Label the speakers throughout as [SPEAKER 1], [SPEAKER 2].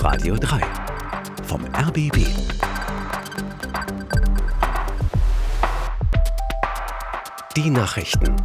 [SPEAKER 1] Radio 3 vom RBB. Die Nachrichten.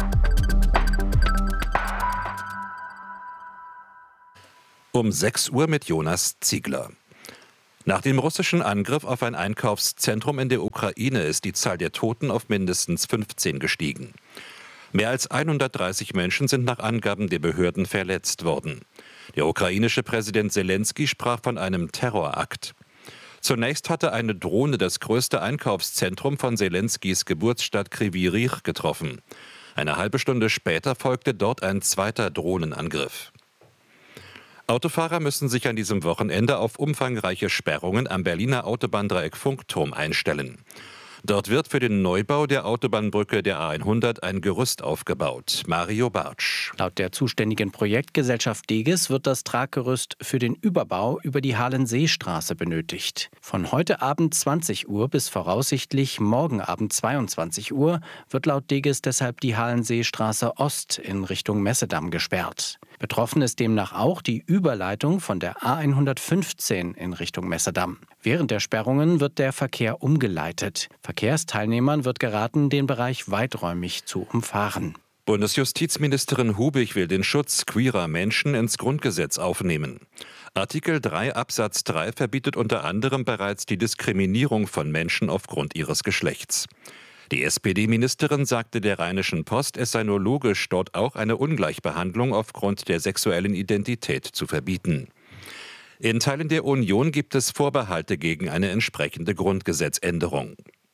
[SPEAKER 2] Um 6 Uhr mit Jonas Ziegler. Nach dem russischen Angriff auf ein Einkaufszentrum in der Ukraine ist die Zahl der Toten auf mindestens 15 gestiegen. Mehr als 130 Menschen sind nach Angaben der Behörden verletzt worden. Der ukrainische Präsident Selenskyj sprach von einem Terrorakt. Zunächst hatte eine Drohne das größte Einkaufszentrum von Selenskys Geburtsstadt Kryvyi Rih getroffen. Eine halbe Stunde später folgte dort ein zweiter Drohnenangriff. Autofahrer müssen sich an diesem Wochenende auf umfangreiche Sperrungen am Berliner Autobahndreieck Funkturm einstellen. Dort wird für den Neubau der Autobahnbrücke der A100 ein Gerüst aufgebaut. Mario Bartsch.
[SPEAKER 3] Laut der zuständigen Projektgesellschaft Deges wird das Traggerüst für den Überbau über die Halenseestraße benötigt. Von heute Abend 20 Uhr bis voraussichtlich morgen Abend 22 Uhr wird laut Deges deshalb die Halenseestraße Ost in Richtung Messedamm gesperrt. Betroffen ist demnach auch die Überleitung von der A115 in Richtung Messedamm. Während der Sperrungen wird der Verkehr umgeleitet. Verkehrsteilnehmern wird geraten, den Bereich weiträumig zu umfahren.
[SPEAKER 2] Bundesjustizministerin Hubig will den Schutz queerer Menschen ins Grundgesetz aufnehmen. Artikel 3 Absatz 3 verbietet unter anderem bereits die Diskriminierung von Menschen aufgrund ihres Geschlechts. Die SPD-Ministerin sagte der Rheinischen Post, es sei nur logisch, dort auch eine Ungleichbehandlung aufgrund der sexuellen Identität zu verbieten. In Teilen der Union gibt es Vorbehalte gegen eine entsprechende Grundgesetzänderung.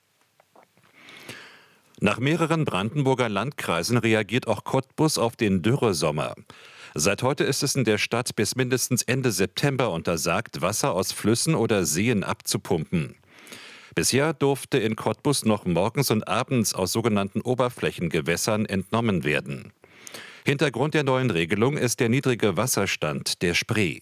[SPEAKER 2] Nach mehreren Brandenburger Landkreisen reagiert auch Cottbus auf den Dürresommer. Seit heute ist es in der Stadt bis mindestens Ende September untersagt, Wasser aus Flüssen oder Seen abzupumpen. Bisher durfte in Cottbus noch morgens und abends aus sogenannten Oberflächengewässern entnommen werden. Hintergrund der neuen Regelung ist der niedrige Wasserstand der Spree.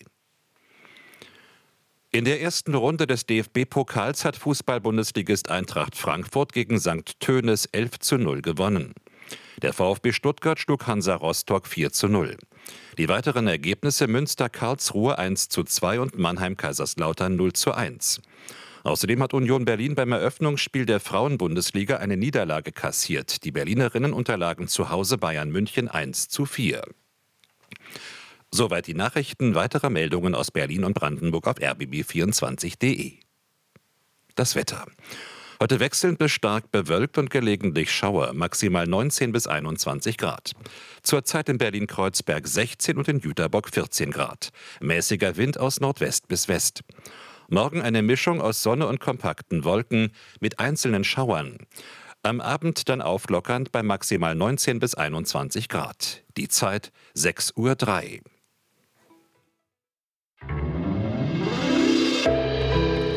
[SPEAKER 2] In der ersten Runde des DFB-Pokals hat Fußball-Bundesligist Eintracht Frankfurt gegen St. Tönis 11:0 gewonnen. Der VfB Stuttgart schlug Hansa Rostock 4:0. Die weiteren Ergebnisse Münster-Karlsruhe 1:2 und Mannheim-Kaiserslautern 0:1. Außerdem hat Union Berlin beim Eröffnungsspiel der Frauen-Bundesliga eine Niederlage kassiert. Die Berlinerinnen unterlagen zu Hause Bayern München 1:4. Soweit die Nachrichten. Weitere Meldungen aus Berlin und Brandenburg auf rbb24.de. Das Wetter. Heute wechselnd bis stark bewölkt und gelegentlich Schauer, maximal 19 bis 21 Grad. Zurzeit in Berlin-Kreuzberg 16 und in Jüterbock 14 Grad. Mäßiger Wind aus Nordwest bis West. Morgen eine Mischung aus Sonne und kompakten Wolken mit einzelnen Schauern. Am Abend dann auflockernd bei maximal 19 bis 21 Grad. Die Zeit 6:03 Uhr.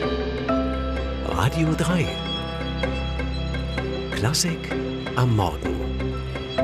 [SPEAKER 1] Radio 3 Klassik am Morgen.